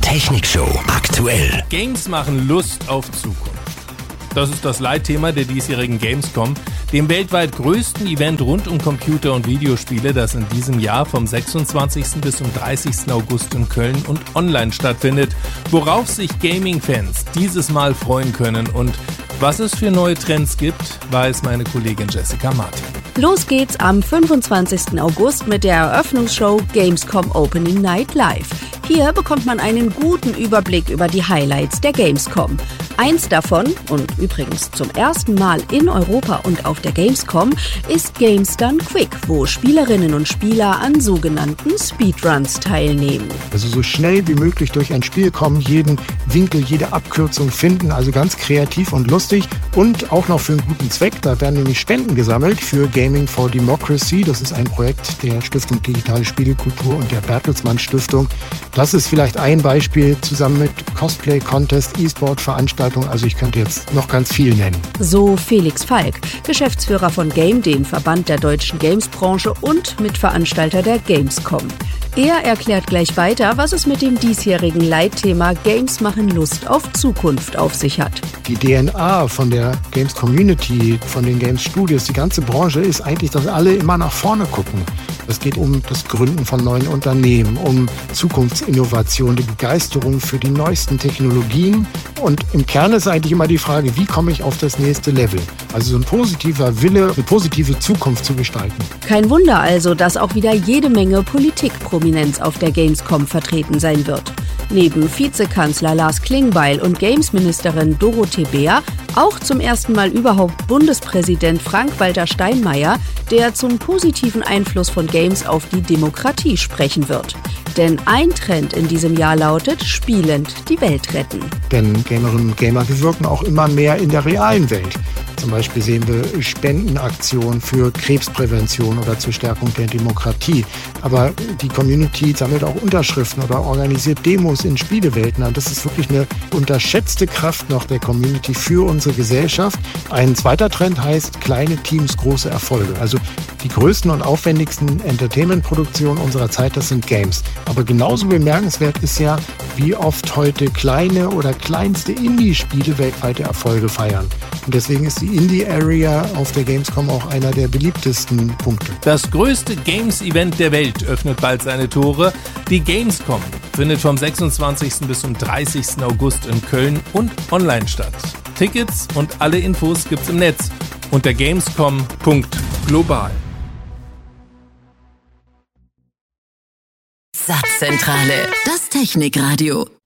Technikshow aktuell. Games machen Lust auf Zukunft. Das ist das Leitthema der diesjährigen Gamescom, dem weltweit größten Event rund um Computer- und Videospiele, das in diesem Jahr vom 26. bis zum 30. August in Köln und online stattfindet. Worauf sich Gaming-Fans dieses Mal freuen können und was es für neue Trends gibt, weiß meine Kollegin Jessica Martin. Los geht's am 25. August mit der Eröffnungsshow Gamescom Opening Night Live. Hier bekommt man einen guten Überblick über die Highlights der Gamescom. Eins davon, und übrigens zum ersten Mal in Europa und auf der Gamescom, ist Games Done Quick, wo Spielerinnen und Spieler an sogenannten Speedruns teilnehmen. Also so schnell wie möglich durch ein Spiel kommen, jeden Winkel, jede Abkürzung finden, also ganz kreativ und lustig und auch noch für einen guten Zweck. Da werden nämlich Spenden gesammelt für Gaming for Democracy. Das ist ein Projekt der Stiftung Digitale Spielekultur und der Bertelsmann Stiftung. Das ist vielleicht ein Beispiel zusammen mit Cosplay Contest, E-Sport-Veranstaltungen. Also ich könnte jetzt noch ganz viel nennen. So Felix Falk, Geschäftsführer von Game, dem Verband der deutschen Gamesbranche und Mitveranstalter der Gamescom. Er erklärt gleich weiter, was es mit dem diesjährigen Leitthema Games machen Lust auf Zukunft auf sich hat. Die DNA von der Games Community, von den Games Studios, die ganze Branche ist eigentlich, dass alle immer nach vorne gucken. Es geht um das Gründen von neuen Unternehmen, um Zukunftsinnovation, die Begeisterung für die neuesten Technologien. Und im Kern ist eigentlich immer die Frage, wie komme ich auf das nächste Level? Also so ein positiver Wille, eine positive Zukunft zu gestalten. Kein Wunder also, dass auch wieder jede Menge Politikprominenz auf der Gamescom vertreten sein wird. Neben Vizekanzler Lars Klingbeil und Gamesministerin Dorothee Bär auch zum ersten Mal überhaupt Bundespräsident Frank-Walter Steinmeier, der zum positiven Einfluss von Games auf die Demokratie sprechen wird. Denn ein Trend in diesem Jahr lautet, spielend die Welt retten. Denn Gamerinnen und Gamer bewirken auch immer mehr in der realen Welt. Zum Beispiel sehen wir Spendenaktionen für Krebsprävention oder zur Stärkung der Demokratie. Aber die Community sammelt auch Unterschriften oder organisiert Demos in Spielewelten. Und das ist wirklich eine unterschätzte Kraft noch der Community für unsere Gesellschaft. Ein zweiter Trend heißt kleine Teams, große Erfolge. Also die größten und aufwendigsten Entertainment-Produktionen unserer Zeit, das sind Games. Aber genauso bemerkenswert ist ja, wie oft heute kleine oder kleinste Indie-Spiele weltweite Erfolge feiern. Und deswegen ist die Indie-Area auf der Gamescom auch einer der beliebtesten Punkte. Das größte Games-Event der Welt öffnet bald seine Tore. Die Gamescom findet vom 26. bis zum 30. August in Köln und online statt. Tickets und alle Infos gibt's im Netz unter gamescom.global. Satzzentrale, das Technikradio.